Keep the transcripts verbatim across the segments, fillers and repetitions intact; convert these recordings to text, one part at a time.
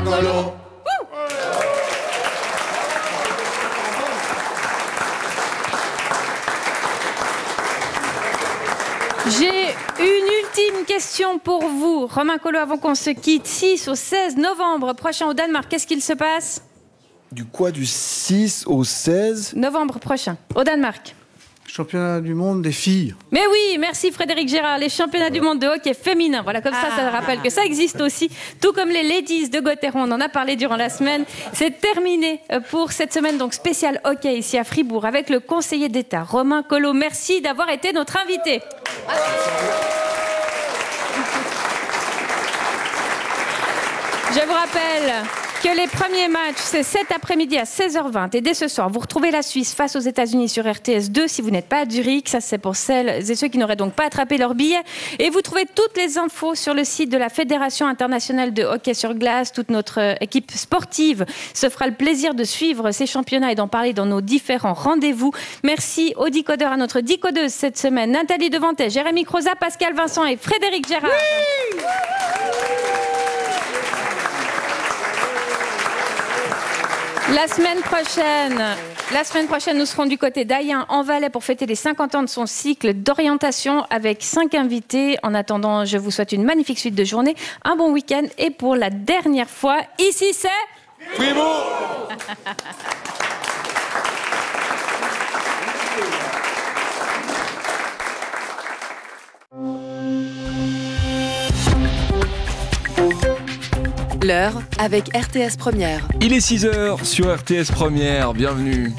Colo. J'ai une ultime question pour vous. Romain Colo, avant qu'on se quitte, six au seize novembre prochain au Danemark, qu'est-ce qu'il se passe ? Du quoi, du six au seize novembre prochain, au Danemark. Championnat du monde des filles. Mais oui, merci Frédéric Gérard, les championnats du monde de hockey féminin. Voilà, comme ça, ça rappelle que ça existe aussi. Tout comme les Ladies de Gauthieron, on en a parlé durant la semaine. C'est terminé pour cette semaine donc spéciale hockey ici à Fribourg avec le conseiller d'État Romain Colo. Merci d'avoir été notre invité. Je vous rappelle que les premiers matchs, c'est cet après-midi à seize heures vingt. Et dès ce soir, vous retrouvez la Suisse face aux États-Unis sur R T S deux si vous n'êtes pas à Zurich. Ça, c'est pour celles et ceux qui n'auraient donc pas attrapé leur billet. Et vous trouvez toutes les infos sur le site de la Fédération internationale de hockey sur glace. Toute notre équipe sportive se fera le plaisir de suivre ces championnats et d'en parler dans nos différents rendez-vous. Merci aux décodeurs, à notre décodeuse cette semaine, Nathalie Devantet, Jérémy Croza, Pascal Vincent et Frédéric Gérard. Oui. La semaine prochaine, la semaine prochaine, nous serons du côté d'Ayen en Valais pour fêter les cinquante ans de son cycle d'orientation avec cinq invités. En attendant, je vous souhaite une magnifique suite de journée, un bon week-end et pour la dernière fois, ici c'est Fribourg. L'heure avec R T S Première. Il est six heures sur R T S Première, bienvenue.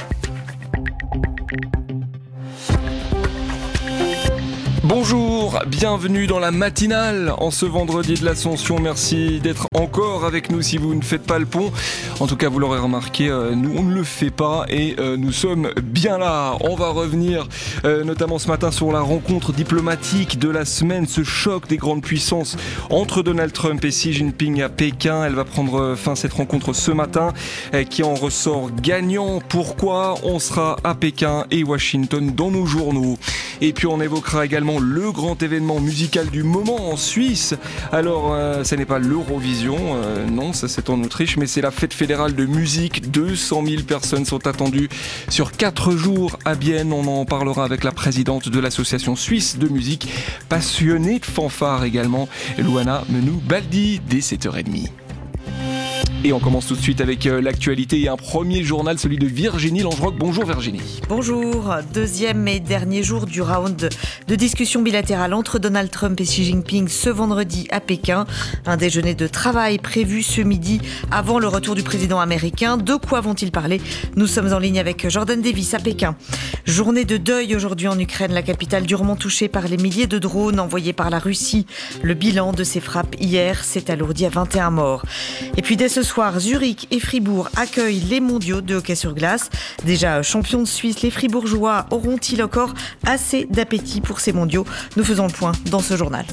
Bonjour, bienvenue dans la matinale en ce vendredi de l'Ascension. Merci d'être encore avec nous si vous ne faites pas le pont. En tout cas, vous l'aurez remarqué, euh, nous on ne le fait pas et euh, nous sommes bien là. On va revenir euh, notamment ce matin sur la rencontre diplomatique de la semaine, ce choc des grandes puissances entre Donald Trump et Xi Jinping à Pékin. Elle va prendre fin cette rencontre ce matin euh, qui en ressort gagnant. Pourquoi ? On sera à Pékin et Washington dans nos journaux. Et puis on évoquera également le grand événement musical du moment en Suisse. Alors, euh, ce n'est pas l'Eurovision, euh, non, ça c'est en Autriche, mais c'est la fête fédérale de musique. deux cent mille personnes sont attendues sur quatre jours à Bienne. On en parlera avec la présidente de l'association suisse de musique, passionnée de fanfare également, Luana Menou-Baldi, dès sept heures trente. Et on commence tout de suite avec l'actualité et un premier journal, celui de Virginie Langeroc. Bonjour Virginie. Bonjour. Deuxième et dernier jour du round de discussion bilatérale entre Donald Trump et Xi Jinping ce vendredi à Pékin. Un déjeuner de travail prévu ce midi avant le retour du président américain. De quoi vont-ils parler ? Nous sommes en ligne avec Jordan Davis à Pékin. Journée de deuil aujourd'hui en Ukraine, la capitale durement touchée par les milliers de drones envoyés par la Russie. Le bilan de ces frappes hier s'est alourdi à vingt et un morts. Et puis dès ce soir, Zurich et Fribourg accueillent les mondiaux de hockey sur glace. Déjà champions de Suisse, les Fribourgeois auront-ils encore assez d'appétit pour ces mondiaux ? Nous faisons le point dans ce journal.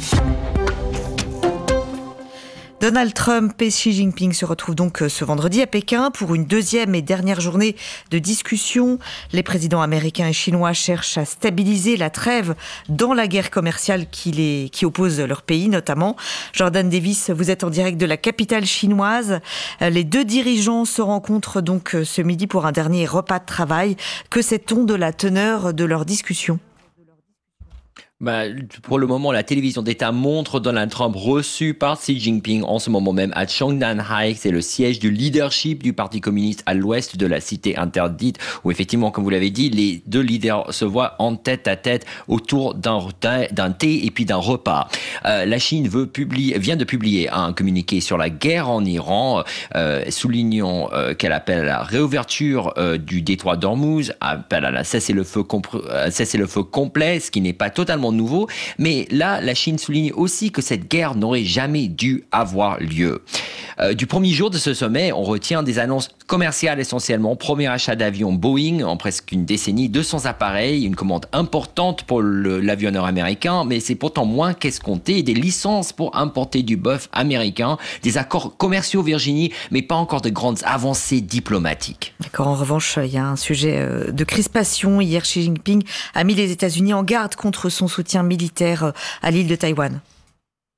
Donald Trump et Xi Jinping se retrouvent donc ce vendredi à Pékin pour une deuxième et dernière journée de discussion. Les présidents américains et chinois cherchent à stabiliser la trêve dans la guerre commerciale qui, les, qui oppose leurs pays notamment. Jordan Davis, vous êtes en direct de la capitale chinoise. Les deux dirigeants se rencontrent donc ce midi pour un dernier repas de travail. Que sait-on de la teneur de leur discussion ? Bah, pour le moment, la télévision d'État montre Donald Trump reçu par Xi Jinping en ce moment même à Chongdan-hai. C'est le siège du leadership du Parti communiste à l'ouest de la cité interdite, où effectivement, comme vous l'avez dit, les deux leaders se voient en tête à tête autour d'un, d'un thé et puis d'un repas. Euh, la Chine veut publier, vient de publier un communiqué sur la guerre en Iran, euh, soulignant euh, qu'elle appelle à la réouverture euh, du détroit d'Ormuz, appelle à la cessez-le-feu, compr- euh, cessez-le-feu complet, ce qui n'est pas totalement nouveau, mais là, la Chine souligne aussi que cette guerre n'aurait jamais dû avoir lieu. Euh, du premier jour de ce sommet, on retient des annonces commerciales essentiellement. Premier achat d'avions Boeing en presque une décennie, deux cents appareils, une commande importante pour le, l'avionneur américain, mais c'est pourtant moins qu'escompté. Des licences pour importer du bœuf américain, des accords commerciaux Virginie, mais pas encore de grandes avancées diplomatiques. D'accord, en revanche, il y a un sujet de crispation. Hier, Xi Jinping a mis les États-Unis en garde contre son soutien militaire à l'île de Taïwan.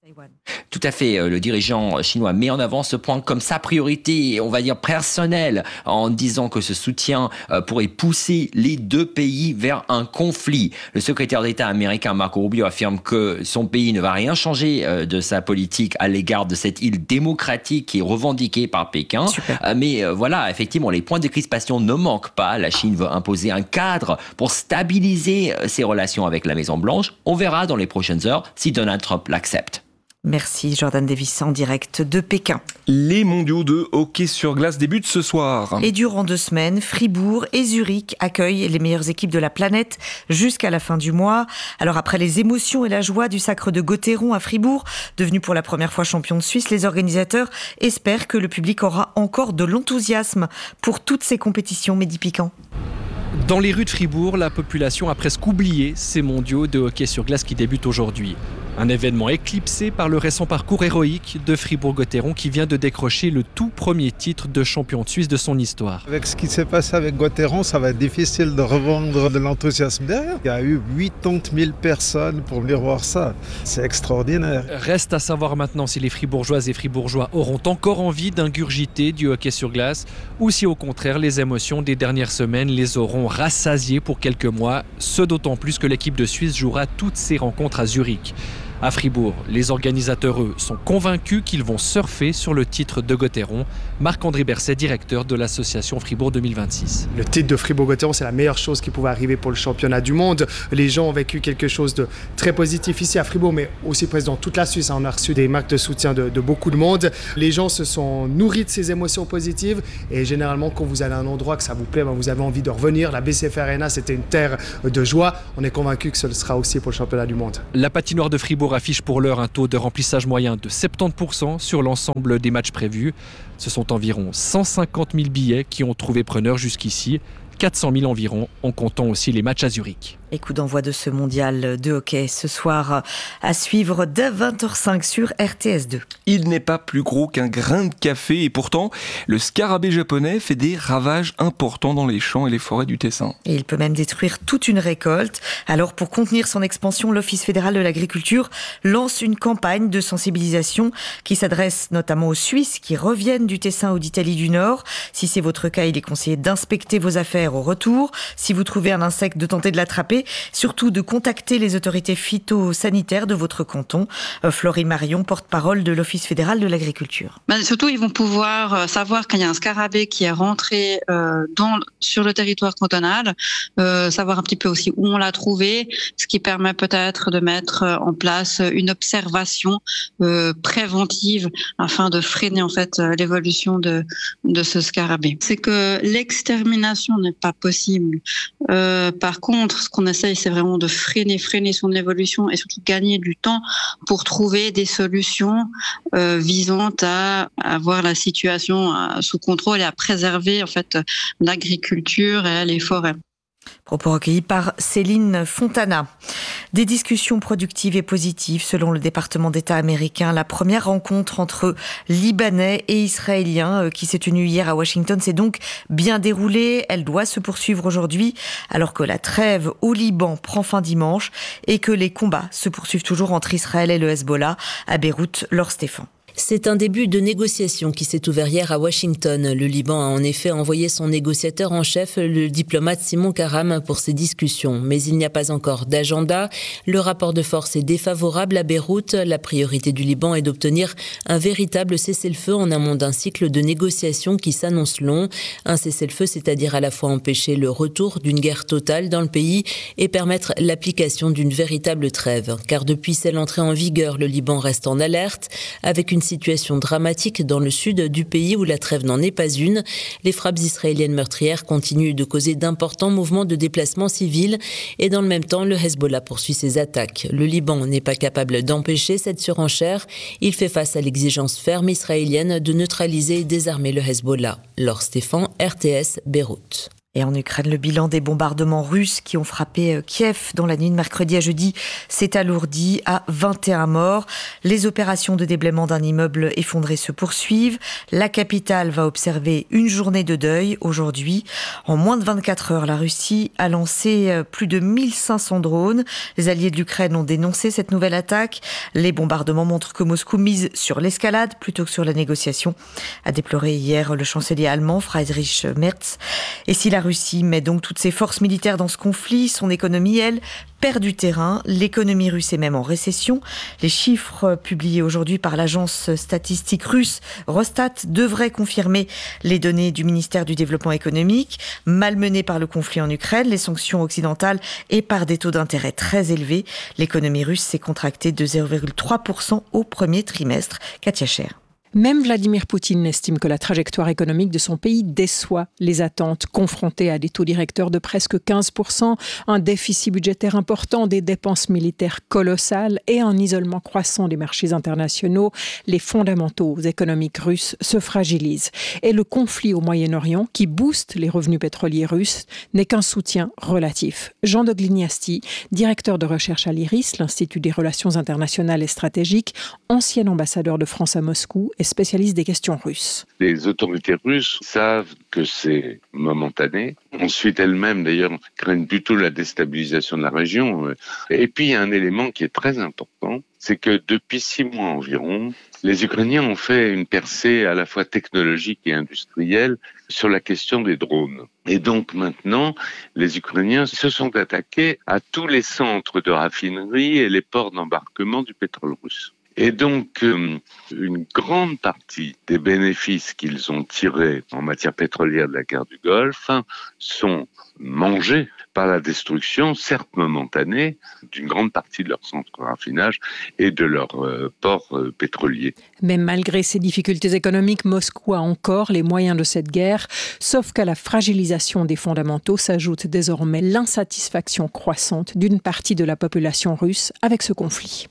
Tout à fait. Le dirigeant chinois met en avant ce point comme sa priorité, on va dire personnelle, en disant que ce soutien pourrait pousser les deux pays vers un conflit. Le secrétaire d'État américain Marco Rubio affirme que son pays ne va rien changer de sa politique à l'égard de cette île démocratique qui est revendiquée par Pékin. Super. Mais voilà, effectivement, les points de crispation ne manquent pas. La Chine veut imposer un cadre pour stabiliser ses relations avec la Maison-Blanche. On verra dans les prochaines heures si Donald Trump l'accepte. Merci Jordan Davis en direct de Pékin. Les mondiaux de hockey sur glace débutent ce soir. Et durant deux semaines, Fribourg et Zurich accueillent les meilleures équipes de la planète jusqu'à la fin du mois. Alors après les émotions et la joie du sacre de Gauthieron à Fribourg, devenu pour la première fois champion de Suisse, les organisateurs espèrent que le public aura encore de l'enthousiasme pour toutes ces compétitions. Mehdi Piquant. Dans les rues de Fribourg, la population a presque oublié ces mondiaux de hockey sur glace qui débutent aujourd'hui. Un événement éclipsé par le récent parcours héroïque de Fribourg-Gauthieron qui vient de décrocher le tout premier titre de champion de Suisse de son histoire. Avec ce qui s'est passé avec Gauthieron, ça va être difficile de revendre de l'enthousiasme derrière. Il y a eu quatre-vingt mille personnes pour venir voir ça. C'est extraordinaire. Reste à savoir maintenant si les Fribourgeoises et Fribourgeois auront encore envie d'ingurgiter du hockey sur glace ou si au contraire les émotions des dernières semaines les auront rassasiés pour quelques mois, ce d'autant plus que l'équipe de Suisse jouera toutes ses rencontres à Zurich. À Fribourg, les organisateurs, eux, sont convaincus qu'ils vont surfer sur le titre de Gauthieron. Marc-André Berset, directeur de l'association Fribourg deux mille vingt-six. Le titre de Fribourg-Gauthieron, c'est la meilleure chose qui pouvait arriver pour le championnat du monde. Les gens ont vécu quelque chose de très positif ici à Fribourg, mais aussi presque dans toute la Suisse. On a reçu des marques de soutien de, de beaucoup de monde. Les gens se sont nourris de ces émotions positives et généralement, quand vous allez à un endroit que ça vous plaît, ben vous avez envie de revenir. La B C F Arena, c'était une terre de joie. On est convaincu que ce sera aussi pour le championnat du monde. La patinoire de Fribourg affiche pour l'heure un taux de remplissage moyen de soixante-dix pour cent sur l'ensemble des matchs prévus. Ce sont environ cent cinquante mille billets qui ont trouvé preneur jusqu'ici, quatre cent mille environ, en comptant aussi les matchs à Zurich. Et coup d'envoi de ce mondial de hockey ce soir à suivre dès vingt heures cinq sur R T S deux. Il n'est pas plus gros qu'un grain de café et pourtant, le scarabée japonais fait des ravages importants dans les champs et les forêts du Tessin. Et il peut même détruire toute une récolte. Alors pour contenir son expansion, l'Office fédéral de l'agriculture lance une campagne de sensibilisation qui s'adresse notamment aux Suisses qui reviennent du Tessin ou d'Italie du Nord. Si c'est votre cas, il est conseillé d'inspecter vos affaires au retour. Si vous trouvez un insecte, de tenter de l'attraper. Surtout de contacter les autorités phytosanitaires de votre canton. Euh, Florie Marion, porte-parole de l'Office fédéral de l'agriculture. Ben, surtout, ils vont pouvoir euh, savoir qu'il y a un scarabée qui est rentré euh, dans, sur le territoire cantonal, euh, savoir un petit peu aussi où on l'a trouvé, ce qui permet peut-être de mettre en place une observation euh, préventive afin de freiner en fait l'évolution de, de ce scarabée. C'est que l'extermination n'est pas possible. Euh, par contre, ce qu'on essaye, c'est vraiment de freiner, freiner son évolution et surtout gagner du temps pour trouver des solutions euh, visant à avoir la situation à, sous contrôle et à préserver en fait l'agriculture et les forêts. Propos recueillis par Céline Fontana. Des discussions productives et positives selon le département d'État américain. La première rencontre entre Libanais et Israéliens qui s'est tenue hier à Washington s'est donc bien déroulée. Elle doit se poursuivre aujourd'hui alors que la trêve au Liban prend fin dimanche et que les combats se poursuivent toujours entre Israël et le Hezbollah à Beyrouth. Laure Stéphane. C'est un début de négociation qui s'est ouvert hier à Washington. Le Liban a en effet envoyé son négociateur en chef, le diplomate Simon Karam, pour ces discussions. Mais il n'y a pas encore d'agenda. Le rapport de force est défavorable à Beyrouth. La priorité du Liban est d'obtenir un véritable cessez-le-feu en amont d'un cycle de négociations qui s'annonce long. Un cessez-le-feu, c'est-à-dire à la fois empêcher le retour d'une guerre totale dans le pays et permettre l'application d'une véritable trêve. Car depuis celle entrée en vigueur, le Liban reste en alerte, avec une situation dramatique dans le sud du pays où la trêve n'en est pas une. Les frappes israéliennes meurtrières continuent de causer d'importants mouvements de déplacement civil et dans le même temps, le Hezbollah poursuit ses attaques. Le Liban n'est pas capable d'empêcher cette surenchère. Il fait face à l'exigence ferme israélienne de neutraliser et désarmer le Hezbollah. Laure Stéphane, R T S, Beyrouth. Et en Ukraine, le bilan des bombardements russes qui ont frappé Kiev dans la nuit de mercredi à jeudi s'est alourdi à vingt et un morts. Les opérations de déblaiement d'un immeuble effondré se poursuivent. La capitale va observer une journée de deuil aujourd'hui. En moins de vingt-quatre heures, la Russie a lancé plus de mille cinq cents drones. Les alliés de l'Ukraine ont dénoncé cette nouvelle attaque. Les bombardements montrent que Moscou mise sur l'escalade plutôt que sur la négociation, a déploré hier le chancelier allemand Friedrich Merz. Et si la La Russie met donc toutes ses forces militaires dans ce conflit, son économie, elle, perd du terrain. L'économie russe est même en récession. Les chiffres publiés aujourd'hui par l'agence statistique russe Rostat devraient confirmer les données du ministère du Développement économique. Malmenée par le conflit en Ukraine, les sanctions occidentales et par des taux d'intérêt très élevés, l'économie russe s'est contractée de zéro virgule trois pour cent au premier trimestre. Katia Cher. Même Vladimir Poutine estime que la trajectoire économique de son pays déçoit les attentes, confronté à des taux directeurs de presque quinze pour cent, un déficit budgétaire important, des dépenses militaires colossales et un isolement croissant des marchés internationaux. Les fondamentaux économiques russes se fragilisent. Et le conflit au Moyen-Orient, qui booste les revenus pétroliers russes, n'est qu'un soutien relatif. Jean de Glignasti, directeur de recherche à l'I R I S, l'Institut des relations internationales et stratégiques, ancien ambassadeur de France à Moscou, est spécialiste des questions russes. Les autorités russes savent que c'est momentané. Ensuite, elles-mêmes, d'ailleurs, craignent plutôt la déstabilisation de la région. Et puis, il y a un élément qui est très important, c'est que depuis six mois environ, les Ukrainiens ont fait une percée à la fois technologique et industrielle sur la question des drones. Et donc maintenant, les Ukrainiens se sont attaqués à tous les centres de raffinerie et les ports d'embarquement du pétrole russe. Et donc, euh, une grande partie des bénéfices qu'ils ont tirés en matière pétrolière de la guerre du Golfe hein, sont mangés par la destruction, certes momentanée, d'une grande partie de leurs centres de raffinage et de leurs euh, ports euh, pétroliers. Mais malgré ces difficultés économiques, Moscou a encore les moyens de cette guerre, sauf qu'à la fragilisation des fondamentaux s'ajoute désormais l'insatisfaction croissante d'une partie de la population russe avec ce conflit.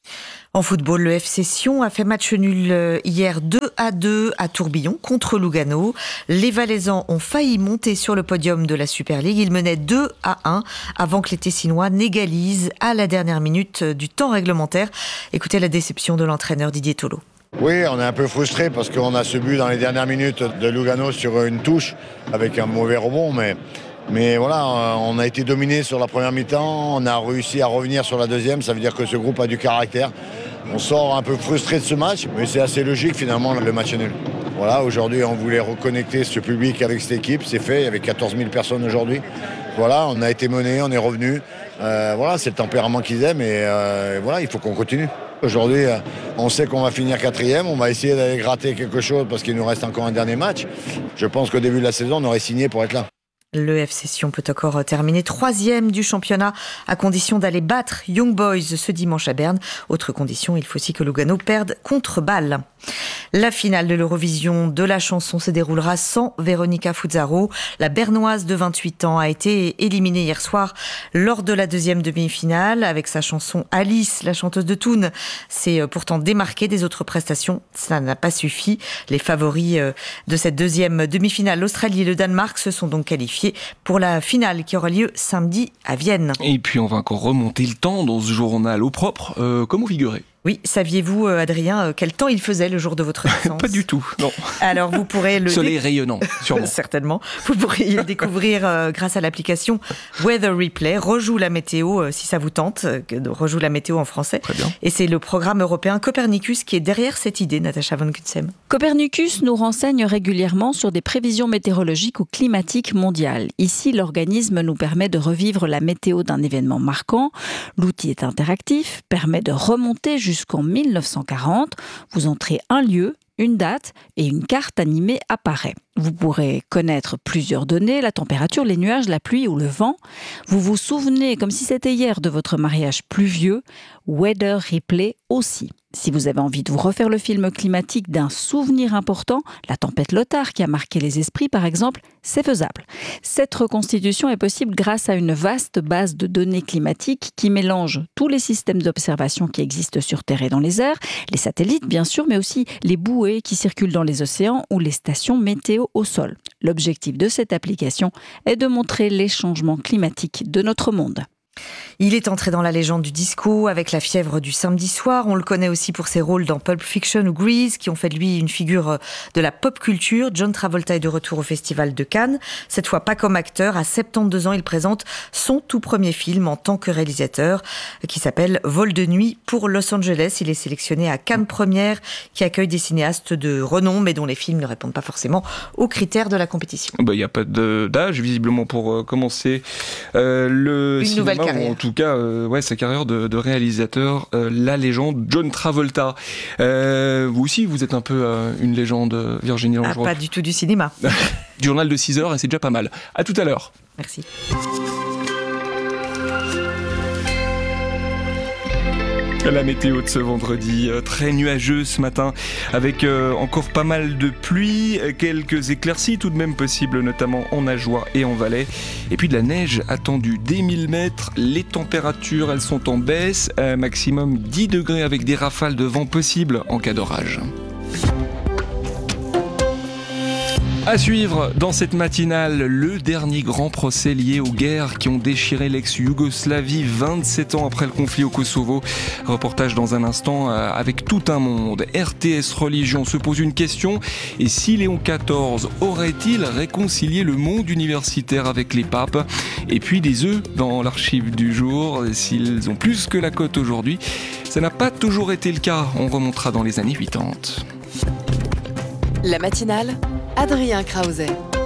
En football, le F C Sion a fait match nul hier deux à deux à Tourbillon contre Lugano. Les Valaisans ont failli monter sur le podium de la Super League. Ils menaient deux à un avant que les Tessinois n'égalisent à la dernière minute du temps réglementaire. Écoutez la déception de l'entraîneur Didier Tolo. Oui, on est un peu frustré parce qu'on a ce but dans les dernières minutes de Lugano sur une touche avec un mauvais rebond, mais... Mais voilà, on a été dominé sur la première mi-temps, on a réussi à revenir sur la deuxième, ça veut dire que ce groupe a du caractère. On sort un peu frustré de ce match, mais c'est assez logique finalement le match nul. Voilà, aujourd'hui on voulait reconnecter ce public avec cette équipe, c'est fait, il y avait quatorze mille personnes aujourd'hui. Voilà, on a été mené, on est revenu. Euh, voilà, c'est le tempérament qu'ils aiment et euh, voilà, il faut qu'on continue. Aujourd'hui, on sait qu'on va finir quatrième, on va essayer d'aller gratter quelque chose parce qu'il nous reste encore un dernier match. Je pense qu'au début de la saison, on aurait signé pour être là. Le F C Sion peut encore terminer troisième du championnat à condition d'aller battre Young Boys ce dimanche à Berne. Autre condition, il faut aussi que Lugano perde contre Bâle. La finale de l'Eurovision de la chanson se déroulera sans Veronica Fuzzaro. La Bernoise de vingt-huit ans a été éliminée hier soir lors de la deuxième demi-finale avec sa chanson Alice, la chanteuse de Toon. C'est pourtant démarquée des autres prestations. Ça n'a pas suffi. Les favoris de cette deuxième demi-finale, l'Australie et le Danemark, se sont donc qualifiés pour la finale qui aura lieu samedi à Vienne. Et puis on va encore remonter le temps dans ce journal au propre, euh, comme au figuré. Oui, saviez-vous, Adrien, quel temps il faisait le jour de votre naissance ? Pas du tout, non. Alors vous pourrez le... Soleil dé... rayonnant, sûrement. Certainement. Vous pourrez le découvrir euh, grâce à l'application Weather Replay. Rejoue la météo, euh, si ça vous tente. Euh, rejoue la météo en français. Très bien. Et c'est le programme européen Copernicus qui est derrière cette idée, Natacha von Kutsem. Copernicus nous renseigne régulièrement sur des prévisions météorologiques ou climatiques mondiales. Ici, l'organisme nous permet de revivre la météo d'un événement marquant. L'outil est interactif, permet de remonter jusqu'en mille neuf cent quarante. Vous entrez un lieu, une date et une carte animée apparaît. Vous pourrez connaître plusieurs données, la température, les nuages, la pluie ou le vent. Vous vous souvenez, comme si c'était hier, de votre mariage pluvieux. Weather Replay aussi. Si vous avez envie de vous refaire le film climatique d'un souvenir important, la tempête Lothar qui a marqué les esprits par exemple, c'est faisable. Cette reconstitution est possible grâce à une vaste base de données climatiques qui mélange tous les systèmes d'observation qui existent sur Terre et dans les airs, les satellites bien sûr, mais aussi les bouées qui circulent dans les océans ou les stations météo au sol. L'objectif de cette application est de montrer les changements climatiques de notre monde. Il est entré dans la légende du disco avec La fièvre du samedi soir. On le connaît aussi pour ses rôles dans Pulp Fiction ou Grease, qui ont fait de lui une figure de la pop culture. John Travolta est de retour au Festival de Cannes. Cette fois pas comme acteur. À soixante-douze ans, il présente son tout premier film en tant que réalisateur, qui s'appelle Vol de nuit pour Los Angeles. Il est sélectionné à Cannes Première, qui accueille des cinéastes de renom, mais dont les films ne répondent pas forcément aux critères de la compétition. Il bah, n'y a pas de, d'âge, visiblement, pour euh, commencer euh, le une cinéma. Nouvelle carrière. En tout cas, euh, ouais, sa carrière de, de réalisateur, euh, la légende John Travolta. Euh, vous aussi, vous êtes un peu euh, une légende, Virginie Ah, Langevin. pas du tout du cinéma. Journal de six heures, et c'est déjà pas mal. À tout à l'heure. Merci. La météo de ce vendredi, euh, très nuageux ce matin, avec euh, encore pas mal de pluie, quelques éclaircies tout de même possibles, notamment en Ajoie et en Valais. Et puis de la neige attendue dès mille mètres. Les températures, elles sont en baisse, euh, maximum dix degrés avec des rafales de vent possibles en cas d'orage. À suivre dans cette matinale, le dernier grand procès lié aux guerres qui ont déchiré l'ex-Yougoslavie vingt-sept ans après le conflit au Kosovo. Reportage dans un instant avec tout un monde. R T S Religion se pose une question. Et si Léon quatorze aurait-il réconcilié le monde universitaire avec les papes ? Et puis des œufs dans l'archive du jour. S'ils ont plus que la cote aujourd'hui, ça n'a pas toujours été le cas. On remontera dans les années quatre-vingt-dix. La matinale, Adrien Krause.